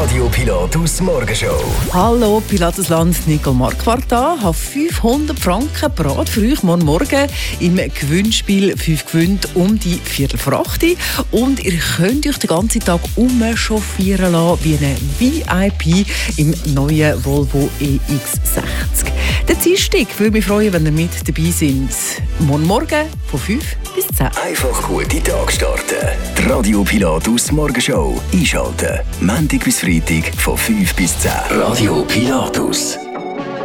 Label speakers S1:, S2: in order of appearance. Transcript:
S1: Radio Pilatus Morgenshow.
S2: Hallo Pilatusland, Nicole Marquardt da. Ich habe 500 Franken parat für euch morgen im Gewinnspiel 5 gewinnt um die 7:45. Und ihr könnt euch den ganzen Tag umchauffieren lassen wie ein VIP im neuen Volvo EX60. Der Dienstag würde mich freuen, wenn ihr mit dabei seid. Morgen von 5 bis 10.
S1: Einfach gut in den Tag starten. Die Radio Pilatus Morgenshow einschalten. Montag bis Freitag von 5 bis 10. Radio Pilatus.